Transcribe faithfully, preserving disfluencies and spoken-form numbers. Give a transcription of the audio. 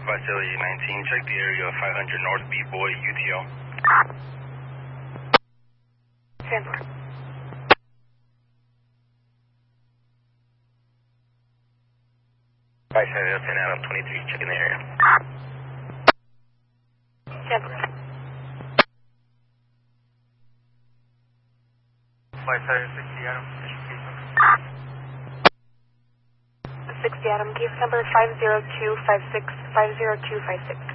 Visalia nineteen, check the area of five hundred North B-Boy, U T O. ten four. Visalia ten Adam twenty-three, checking the area. ten four. Visalia sixty Adam, sixty Adam, case number five zero two five six, five zero two five six.